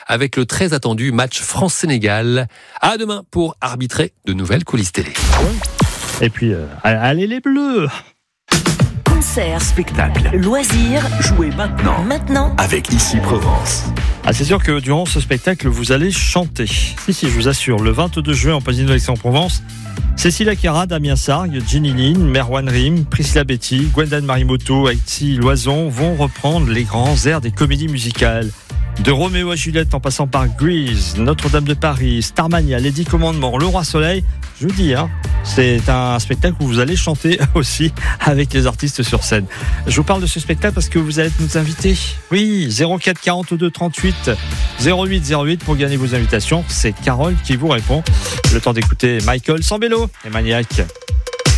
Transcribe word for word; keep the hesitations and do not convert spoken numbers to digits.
avec le très attendu match France-Sénégal. À demain pour arbitrer de nouvelles coulisses télé. Et puis, euh, allez les Bleus! Concert, spectacle, loisirs, jouez maintenant. Maintenant, avec Ici Provence. Ah, c'est sûr que durant ce spectacle, vous allez chanter. Si, si, je vous assure. Le vingt-deux juin, en Pasillo d'Aix-en-Provence, Cécilia Cara, Damien Sargue, Ginny Lin, Merwan Rim, Priscilla Betty, Gwendan Marimoto, Haïti Loison vont reprendre les grands airs des comédies musicales. De Roméo à Juliette en passant par Grease, Notre-Dame de Paris, Starmania, Les Dix Commandements, Le Roi Soleil, je vous dis, hein, c'est un spectacle où vous allez chanter aussi avec les artistes sur scène. Je vous parle de ce spectacle parce que vous allez nous inviter. Oui, zéro quatre quarante-deux trente-huit zéro huit zéro huit pour gagner vos invitations. C'est Carole qui vous répond. Le temps d'écouter Michael Sambello et Maniac.